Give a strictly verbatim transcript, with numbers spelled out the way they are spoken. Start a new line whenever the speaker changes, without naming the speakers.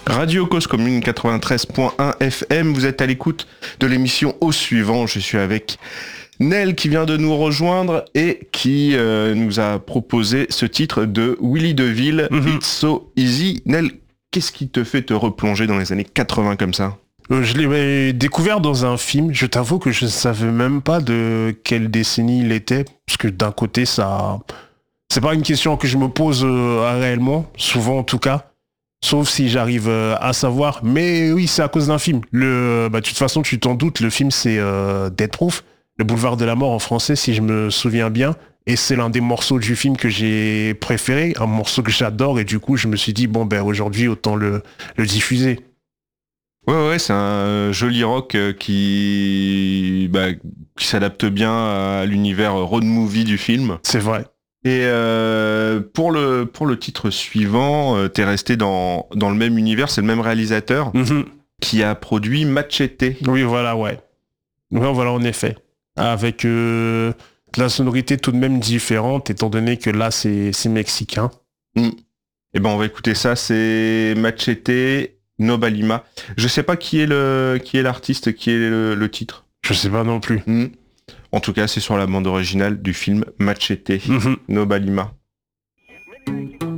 Radio Cause Commune quatre-vingt-treize point un F M, vous êtes à l'écoute de l'émission Au Suivant. Je suis avec Nel qui vient de nous rejoindre et qui euh, nous a proposé ce titre de Willy DeVille, mm-hmm. It's So Easy. Nel, qu'est-ce qui te fait te replonger dans les années quatre-vingts comme ça ?
euh, Je l'ai découvert dans un film. Je t'avoue que je ne savais même pas de quelle décennie il était, parce que d'un côté, ça, c'est pas une question que je me pose euh, réellement, souvent en tout cas. Sauf si j'arrive euh, à savoir. Mais oui, c'est à cause d'un film. Le, bah, de toute façon, tu t'en doutes, le film, c'est euh, Death Proof, le boulevard de la mort en français, si je me souviens bien. Et c'est l'un des morceaux du film que j'ai préféré, un morceau que j'adore. Et du coup, je me suis dit, bon, ben aujourd'hui, autant le, le diffuser.
Ouais, ouais, c'est un joli rock qui, bah, qui s'adapte bien à l'univers road movie du film.
C'est vrai.
Et euh, pour le pour le titre suivant, euh, t'es resté dans dans le même univers, c'est le même réalisateur mm-hmm. qui a produit Machete.
Oui, voilà, ouais. Ouais, voilà, en effet. Avec euh, de la sonorité tout de même différente, étant donné que là, c'est c'est mexicain.
Mm. Et ben, on va écouter ça. C'est Machete, Nobalima. Je sais pas qui est le qui est l'artiste, qui est le, le titre.
Je sais pas non plus.
Mm. En tout cas, c'est sur la bande originale du film Machete, mm-hmm. Nobalima.